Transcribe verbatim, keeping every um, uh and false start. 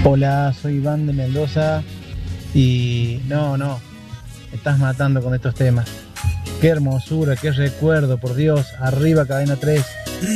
Hola, soy Iván de Mendoza y no, no, me estás matando con estos temas. Qué hermosura, qué recuerdo, por Dios, arriba Cadena tres.